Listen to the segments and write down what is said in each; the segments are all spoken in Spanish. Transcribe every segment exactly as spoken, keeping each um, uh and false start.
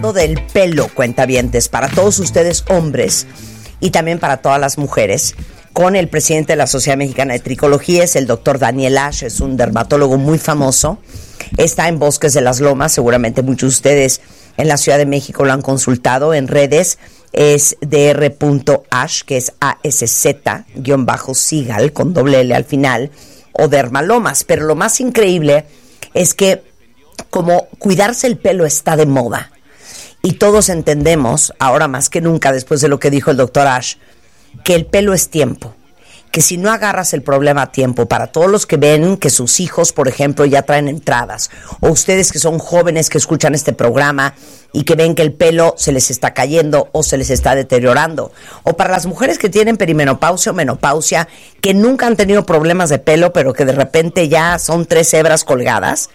Del pelo, cuentavientes, para todos ustedes hombres y también para todas las mujeres, con el presidente de la Sociedad Mexicana de Tricología, es el doctor Daniel Ash, es un dermatólogo muy famoso, está en Bosques de las Lomas, seguramente muchos de ustedes en la Ciudad de México lo han consultado en redes, es dr.ash, que es A S Z, guión bajo Sigal, con doble L al final, o Dermalomas, pero lo más increíble es que como cuidarse el pelo está de moda, y todos entendemos, ahora más que nunca, después de lo que dijo el doctor Ash, que el pelo es tiempo. Que si no agarras el problema a tiempo, para todos los que ven que sus hijos, por ejemplo, ya traen entradas, o ustedes que son jóvenes que escuchan este programa y que ven que el pelo se les está cayendo o se les está deteriorando, o para las mujeres que tienen perimenopausia o menopausia, que nunca han tenido problemas de pelo, pero que de repente ya son tres hebras colgadas,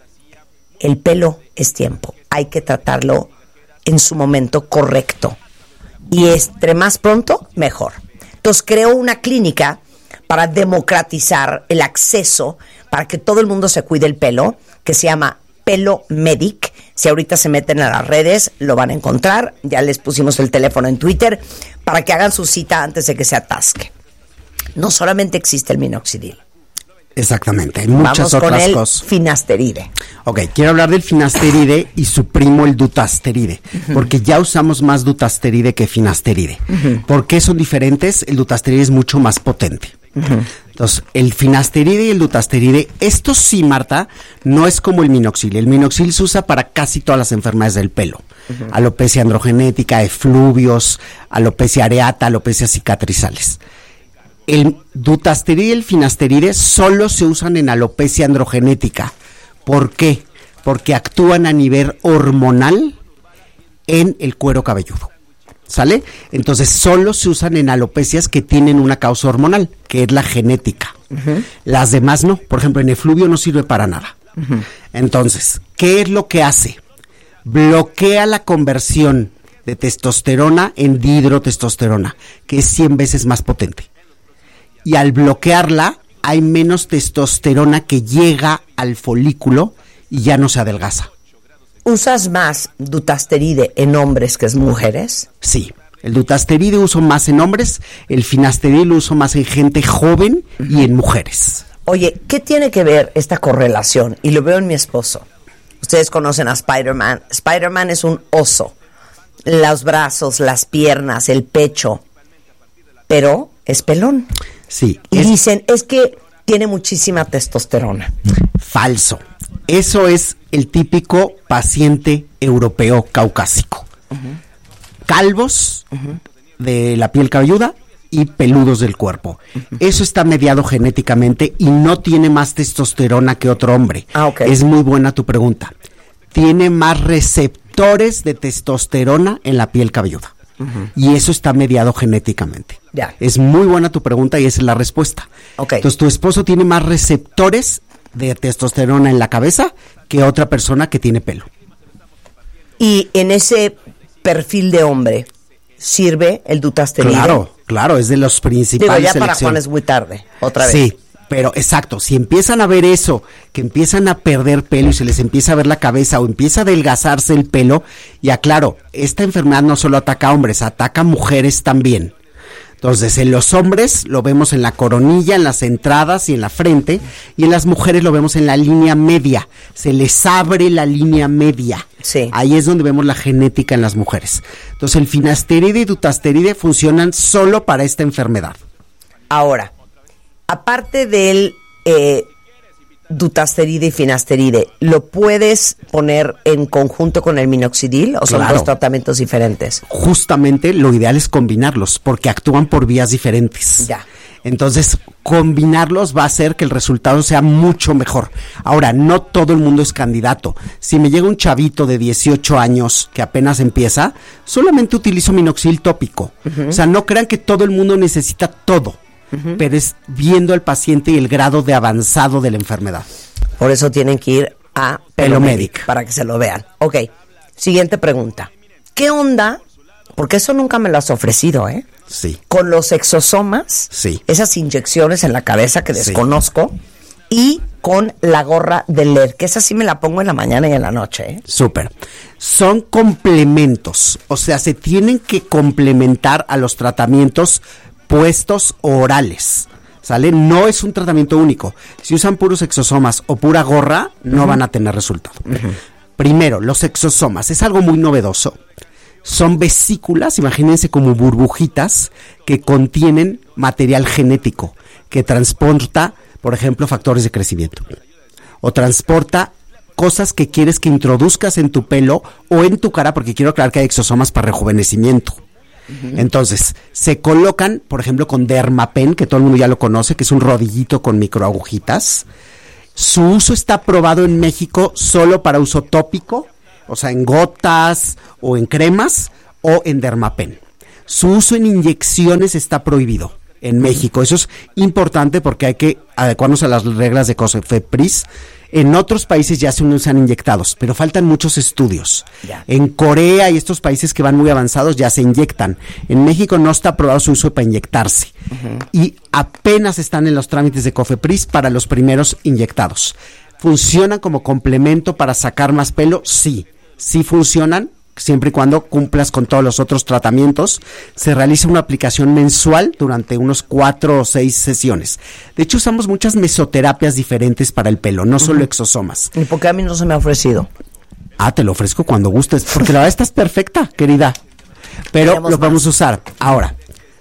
el pelo es tiempo. Hay que tratarlo en su momento correcto. Y entre más pronto, mejor. Entonces creó una clínica para democratizar el acceso, para que todo el mundo se cuide el pelo, que se llama Pelo Medic. Si ahorita se meten a las redes, lo van a encontrar. Ya les pusimos el teléfono en Twitter para que hagan su cita antes de que se atasque. No solamente existe el minoxidil. Exactamente, hay muchas Vamos otras con el cosas. finasteride. Ok, quiero hablar del finasteride y su primo el dutasteride, uh-huh. porque ya usamos más dutasteride que finasteride. Uh-huh. ¿Por qué son diferentes? El dutasteride es mucho más potente. Uh-huh. Entonces, el finasteride y el dutasteride, esto sí, Marta, no es como el minoxidil. El minoxidil se usa para casi todas las enfermedades del pelo. Uh-huh. Alopecia androgenética, efluvios, alopecia areata, alopecia cicatrizales. El dutasteride y el finasteride solo se usan en alopecia androgenética. ¿Por qué? Porque actúan a nivel hormonal en el cuero cabelludo. ¿Sale? Entonces solo se usan en alopecias que tienen una causa hormonal, que es la genética. Uh-huh. Las demás no. Por ejemplo, en efluvio no sirve para nada. Uh-huh. Entonces, ¿qué es lo que hace? Bloquea la conversión de testosterona en dihidrotestosterona, que es cien veces más potente. Y al bloquearla, hay menos testosterona que llega al folículo y ya no se adelgaza. ¿Usas más dutasteride en hombres que en mujeres? Sí, el dutasteride uso más en hombres, el finasteride lo uso más en gente joven uh-huh. y en mujeres. Oye, ¿qué tiene que ver esta correlación? Y lo veo en mi esposo. Ustedes conocen a Spider-Man. Spider-Man es un oso. Los brazos, las piernas, el pecho. Pero es pelón. Sí. Y es... dicen, es que tiene muchísima testosterona. Falso. Eso es el típico paciente europeo caucásico. Uh-huh. Calvos uh-huh. de la piel cabelluda y peludos del cuerpo. Uh-huh. Eso está mediado genéticamente y no tiene más testosterona que otro hombre. Ah, okay. Es muy buena tu pregunta. Tiene más receptores de testosterona en la piel cabelluda. Uh-huh. Y eso está mediado genéticamente. Ya. Es muy buena tu pregunta y esa es la respuesta. Okay. Entonces tu esposo tiene más receptores de testosterona en la cabeza que otra persona que tiene pelo. Y en ese perfil de hombre sirve el dutasteride. Claro, claro, es de los principales. Digo, ya para Juan es muy tarde, otra vez. Sí, pero exacto, si empiezan a ver eso, que empiezan a perder pelo y se les empieza a ver la cabeza o empieza a adelgazarse el pelo, ya claro, esta enfermedad no solo ataca a hombres, ataca a mujeres también. Entonces, en los hombres lo vemos en la coronilla, en las entradas y en la frente, y en las mujeres lo vemos en la línea media. Se les abre la línea media. Sí. Ahí es donde vemos la genética en las mujeres. Entonces, el finasteride y dutasteride funcionan solo para esta enfermedad. Ahora, aparte del eh, dutasteride y finasteride, ¿lo puedes poner en conjunto con el minoxidil o son Claro. dos tratamientos diferentes? Justamente lo ideal es combinarlos porque actúan por vías diferentes. Ya. Entonces, combinarlos va a hacer que el resultado sea mucho mejor. Ahora, no todo el mundo es candidato. Si me llega un chavito de dieciocho años que apenas empieza, solamente utilizo minoxidil tópico. Uh-huh. O sea, no crean que todo el mundo necesita todo. Uh-huh. Pero es viendo al paciente y el grado de avanzado de la enfermedad. Por eso tienen que ir a Pelo Medic para que se lo vean. Ok, siguiente pregunta. ¿Qué onda? Porque eso nunca me lo has ofrecido, ¿eh? Sí. Con los exosomas, sí. esas inyecciones en la cabeza que desconozco, sí. y con la gorra de L E D, que esa sí me la pongo en la mañana y en la noche, ¿eh? Súper. Son complementos, o sea, se tienen que complementar a los tratamientos puestos orales, ¿sale? No es un tratamiento único. Si usan puros exosomas o pura gorra, no uh-huh. van a tener resultado. Uh-huh. Primero, los exosomas, es algo muy novedoso. Son vesículas, imagínense como burbujitas, que contienen material genético, que transporta, por ejemplo, factores de crecimiento. O transporta cosas que quieres que introduzcas en tu pelo o en tu cara, porque quiero aclarar que hay exosomas para rejuvenecimiento. Uh-huh. Entonces, se colocan, por ejemplo, con Dermapen, que todo el mundo ya lo conoce, que es un rodillito con microagujitas. Su uso está aprobado en México solo para uso tópico, o sea, en gotas o en cremas o en Dermapen. Su uso en inyecciones está prohibido en México. Eso es importante porque hay que adecuarnos a las reglas de COFEPRIS. En otros países ya se usan inyectados, pero faltan muchos estudios. Yeah. En Corea y estos países que van muy avanzados ya se inyectan. En México no está aprobado su uso para inyectarse. Uh-huh. Y apenas están en los trámites de COFEPRIS para los primeros inyectados. ¿Funcionan como complemento para sacar más pelo? Sí, sí funcionan, siempre y cuando cumplas con todos los otros tratamientos. Se realiza una aplicación mensual durante unos cuatro o seis sesiones. De hecho, usamos muchas mesoterapias diferentes para el pelo, no solo uh-huh. exosomas. ¿Y por qué a mí no se me ha ofrecido? Ah, te lo ofrezco cuando gustes, porque la verdad estás perfecta, querida. Pero Queremos lo vamos más. a usar ahora.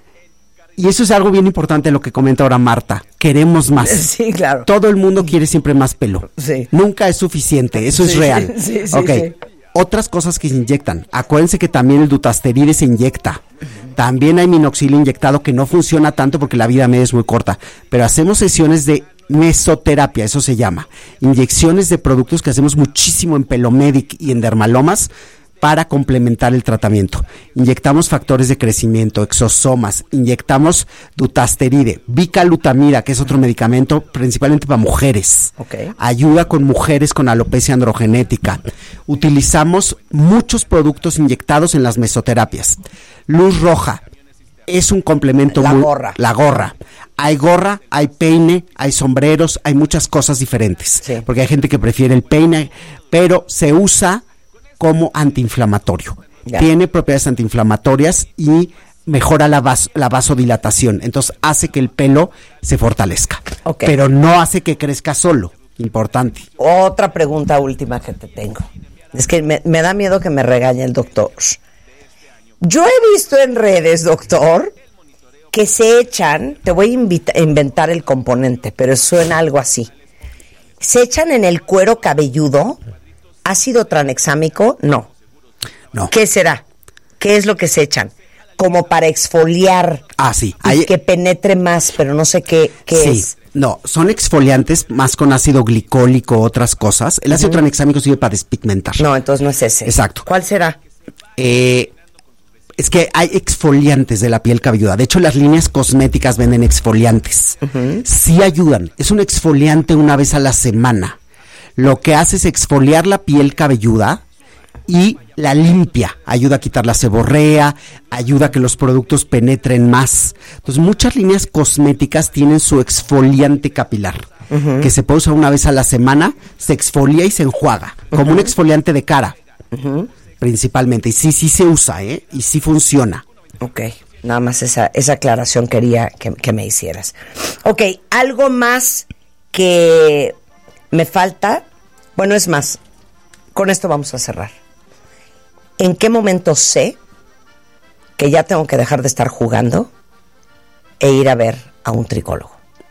Y eso es algo bien importante lo que comenta ahora Marta. Queremos más. Sí, claro. Todo el mundo quiere siempre más pelo. Sí. Nunca es suficiente, eso sí, es real. Sí, sí, ok. Sí. Otras cosas que se inyectan. Acuérdense que también el dutasteride se inyecta. Uh-huh. También hay minoxidil inyectado que no funciona tanto porque la vida media es muy corta. Pero hacemos sesiones de mesoterapia, eso se llama. Inyecciones de productos que hacemos muchísimo en Pelomedic y en Dermalomas para complementar el tratamiento. Inyectamos factores de crecimiento, exosomas, inyectamos dutasteride, bicalutamida, que es otro medicamento principalmente para mujeres. Okay. Ayuda con mujeres con alopecia androgenética. Utilizamos muchos productos inyectados en las mesoterapias. Luz roja es un complemento la muy... gorra. La gorra. Hay gorra, hay peine, hay sombreros, hay muchas cosas diferentes. Sí. Porque hay gente que prefiere el peine, pero se usa como antiinflamatorio. Ya. Tiene propiedades antiinflamatorias y mejora la, vas- la vasodilatación. Entonces hace que el pelo se fortalezca. Okay. Pero no hace que crezca solo. Importante. Otra pregunta última que te tengo. Es que me, me da miedo que me regañe el doctor. Yo he visto en redes, doctor, que se echan, te voy a invita- inventar el componente, pero suena algo así. Se echan en el cuero cabelludo ácido tranexámico, no. No. ¿Qué será? ¿Qué es lo que se echan? Como para exfoliar. Ah, sí. Y Hay... que penetre más, pero no sé qué, qué sí. es. No, son exfoliantes más con ácido glicólico, otras cosas. El ácido uh-huh. tranexámico sirve para despigmentar. No, entonces no es ese. Exacto. ¿Cuál será? Eh... Es que hay exfoliantes de la piel cabelluda. De hecho, las líneas cosméticas venden exfoliantes. Uh-huh. Sí ayudan. Es un exfoliante una vez a la semana. Lo que hace es exfoliar la piel cabelluda y la limpia. Ayuda a quitar la seborrea, ayuda a que los productos penetren más. Entonces, muchas líneas cosméticas tienen su exfoliante capilar, uh-huh. que se puede usar una vez a la semana, se exfolia y se enjuaga, uh-huh. como un exfoliante de cara. Uh-huh. Principalmente, y sí, sí se usa, ¿eh? Y sí funciona. Ok, nada más esa, esa aclaración quería que, que me hicieras. Ok, algo más que me falta, bueno, es más, con esto vamos a cerrar. ¿En qué momento sé que ya tengo que dejar de estar jugando e ir a ver a un tricólogo?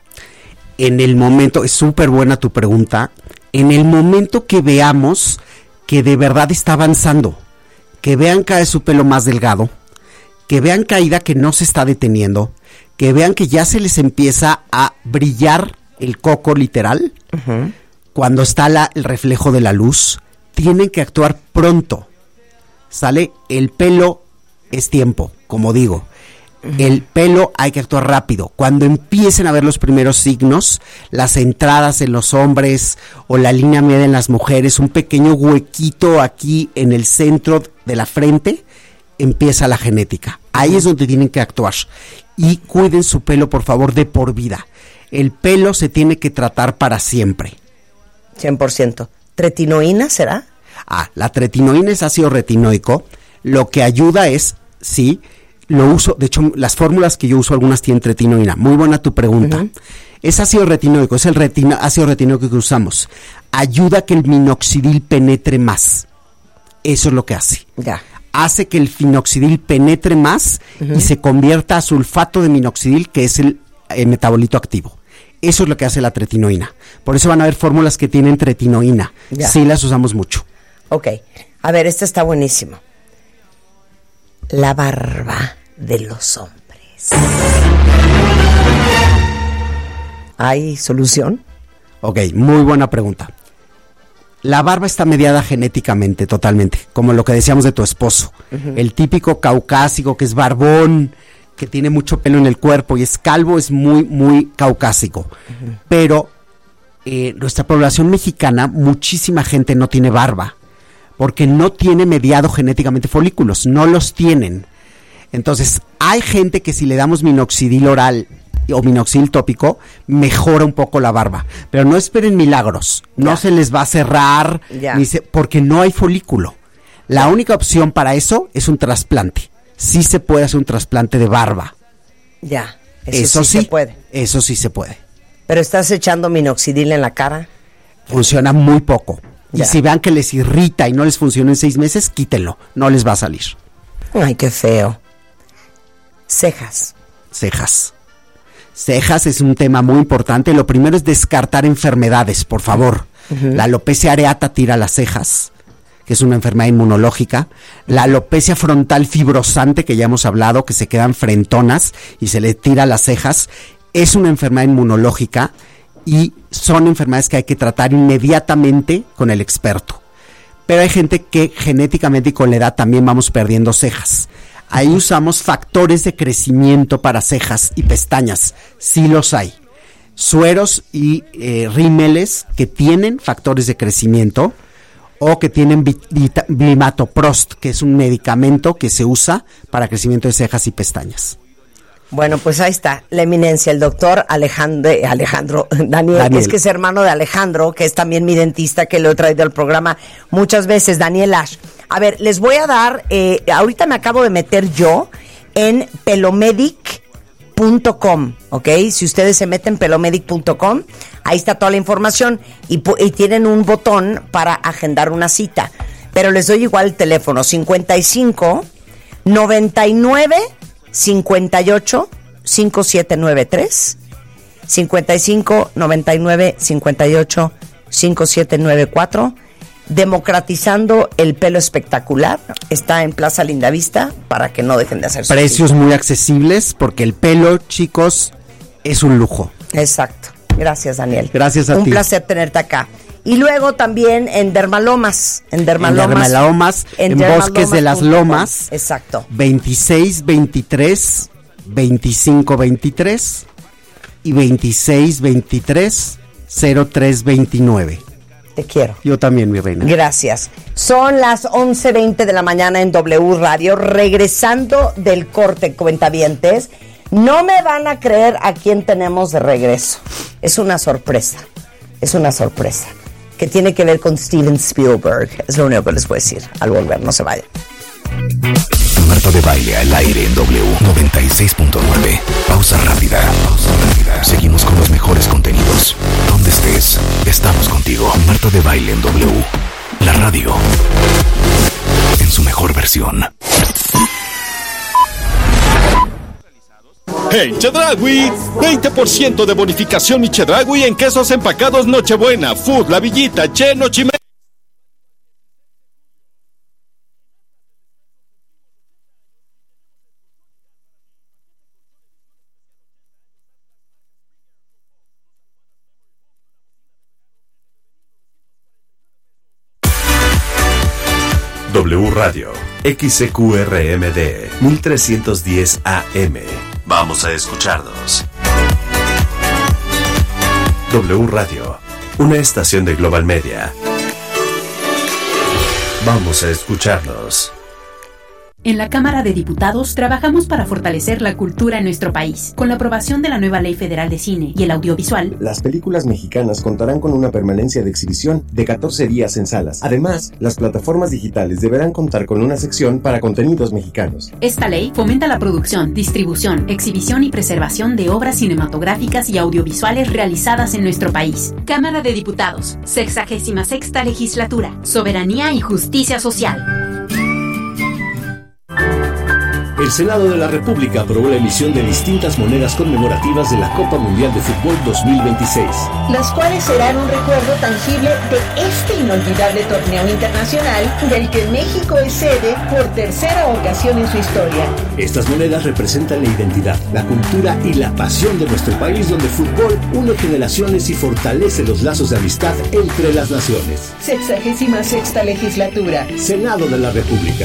En el momento, es súper buena tu pregunta, en el momento que veamos que de verdad está avanzando, que vean caer su pelo más delgado, que vean caída que no se está deteniendo, que vean que ya se les empieza a brillar el coco literal, uh-huh. cuando está la, el reflejo de la luz, tienen que actuar pronto, ¿sale? El pelo es tiempo, como digo. El pelo hay que actuar rápido. Cuando empiecen a ver los primeros signos, las entradas en los hombres o la línea media en las mujeres, un pequeño huequito aquí en el centro de la frente, empieza la genética. Ahí es donde tienen que actuar. Y cuiden su pelo, por favor, de por vida. El pelo se tiene que tratar para siempre. cien por ciento. ¿Tretinoína será? Ah, la tretinoína es ácido retinoico. Lo que ayuda es, sí, lo uso, de hecho, las fórmulas que yo uso, algunas tienen tretinoína. Muy buena tu pregunta. Uh-huh. Es ácido retinoico, es el retina, ácido retinoico que usamos. Ayuda a que el minoxidil penetre más. Eso es lo que hace. Ya. Hace que el minoxidil penetre más uh-huh. y se convierta a sulfato de minoxidil, que es el, el metabolito activo. Eso es lo que hace la tretinoína. Por eso van a haber fórmulas que tienen tretinoína. Ya. Sí las usamos mucho. Ok. A ver, esta está buenísimo. La barba de los hombres. ¿Hay solución? Ok, muy buena pregunta. La barba está mediada genéticamente, totalmente, como lo que decíamos de tu esposo. Uh-huh. El típico caucásico que es barbón, que tiene mucho pelo en el cuerpo y es calvo, es muy, muy caucásico. Uh-huh. Pero eh, nuestra población mexicana, muchísima gente no tiene barba, porque no tiene mediado genéticamente folículos, no los tienen. Entonces, hay gente que si le damos minoxidil oral o minoxidil tópico, mejora un poco la barba. Pero no esperen milagros, no ya. se les va a cerrar, ni se, porque no hay folículo. La única opción para eso es un trasplante. Sí se puede hacer un trasplante de barba. Ya, eso, eso sí, sí se puede. Eso sí se puede. ¿Pero estás echando minoxidil en la cara? Funciona muy poco. Ya. Y si vean que les irrita y no les funciona en seis meses, quítenlo, no les va a salir. Ay, qué feo. Cejas. Cejas. Cejas es un tema muy importante. Lo primero es descartar enfermedades, por favor. Uh-huh. La alopecia areata tira las cejas, que es una enfermedad inmunológica. La alopecia frontal fibrosante, que ya hemos hablado, que se quedan frentonas y se le tira las cejas, es una enfermedad inmunológica y son enfermedades que hay que tratar inmediatamente con el experto. Pero hay gente que genéticamente y con la edad también vamos perdiendo cejas. Ahí usamos factores de crecimiento para cejas y pestañas, sí los hay. Sueros y eh, rímeles que tienen factores de crecimiento o que tienen Blimatoprost, que es un medicamento que se usa para crecimiento de cejas y pestañas. Bueno, pues ahí está, la eminencia, el doctor Alejandro, Alejandro Daniel, Daniel, es que es hermano de Alejandro, que es también mi dentista, que lo he traído al programa muchas veces, Daniel Ash. A ver, les voy a dar, eh, ahorita me acabo de meter yo en pelomedic punto com, ¿ok? Si ustedes se meten en pelomedic punto com, ahí está toda la información y, y tienen un botón para agendar una cita. Pero les doy igual el teléfono, cincuenta y cinco, noventa y nueve, cincuenta y ocho, cincuenta y siete noventa y tres, cincuenta y cinco, noventa y nueve, cincuenta y ocho, cincuenta y siete noventa y cuatro. Democratizando el pelo espectacular, está en Plaza Lindavista para que no dejen de hacer precios su muy accesibles, porque el pelo, chicos, es un lujo. Exacto. Gracias, Daniel. Gracias a un ti. Un placer tenerte acá. Y luego también en Dermalomas, en Dermalomas, en, Dermalomas, en, en Dermalomas, Bosques de las Lomas. Exacto. veintiséis veintitrés, veinticinco veintitrés y veintiséis veintitrés, cero tres veintinueve. Te quiero. Yo también, mi reina. Gracias. Son las once veinte de la mañana en W Radio. Regresando del corte, cuentavientes, no me van a creer a quién tenemos de regreso. Es una sorpresa. Es una sorpresa. Que tiene que ver con Steven Spielberg. Es lo único que les voy a decir al volver. No se vayan. Marta de Baile al aire en W noventa y seis punto nueve. Pausa rápida. Pausa rápida. Seguimos con los mejores contenidos. Donde estés, estamos contigo. Marta de Baile en W. La radio. En su mejor versión. En Chedraui, veinte por ciento de bonificación y Chedraui en quesos empacados Nochebuena, Food, La Villita, Che, Nochime. W Radio, X C Q R M D, mil trescientos diez A M. Vamos a escucharnos. W Radio, una estación de Global Media. Vamos a escucharnos. En la Cámara de Diputados trabajamos para fortalecer la cultura en nuestro país. Con la aprobación de la nueva Ley Federal de Cine y el Audiovisual, las películas mexicanas contarán con una permanencia de exhibición de catorce días en salas. Además, las plataformas digitales deberán contar con una sección para contenidos mexicanos. Esta ley fomenta la producción, distribución, exhibición y preservación de obras cinematográficas y audiovisuales realizadas en nuestro país. Cámara de Diputados, sexagésima sexta Legislatura, Soberanía y Justicia Social. El Senado de la República aprobó la emisión de distintas monedas conmemorativas de la Copa Mundial de Fútbol dos mil veintiséis. Las cuales serán un recuerdo tangible de este inolvidable torneo internacional del que México es sede por tercera ocasión en su historia. Estas monedas representan la identidad, la cultura y la pasión de nuestro país, donde el fútbol une generaciones y fortalece los lazos de amistad entre las naciones. Sexagésima sexta Legislatura. Senado de la República.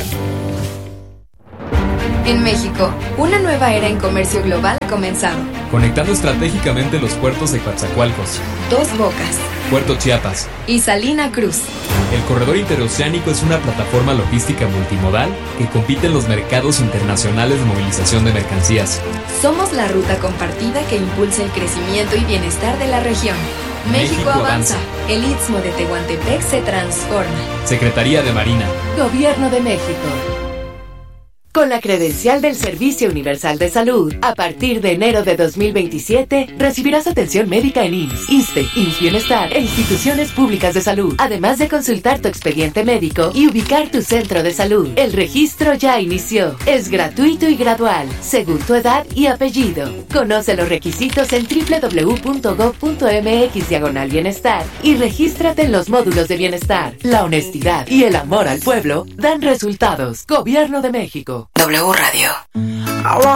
En México, una nueva era en comercio global ha comenzado. Conectando estratégicamente los puertos de Coatzacoalcos, Dos Bocas, Puerto Chiapas y Salina Cruz. El corredor interoceánico es una plataforma logística multimodal que compite en los mercados internacionales de movilización de mercancías. Somos la ruta compartida que impulsa el crecimiento y bienestar de la región. México, México avanza. avanza. El Istmo de Tehuantepec se transforma. Secretaría de Marina. Gobierno de México. Con la credencial del Servicio Universal de Salud, a partir de enero de dos mil veintisiete, recibirás atención médica en I M S S, ISSSTE, I M S S Bienestar e instituciones públicas de salud, además de consultar tu expediente médico y ubicar tu centro de salud. El registro ya inició. Es gratuito y gradual, según tu edad y apellido. Conoce los requisitos en doble u doble u doble u punto gob punto eme equis diagonal bienestar y regístrate en los módulos de bienestar. La honestidad y el amor al pueblo dan resultados. Gobierno de México. W Radio.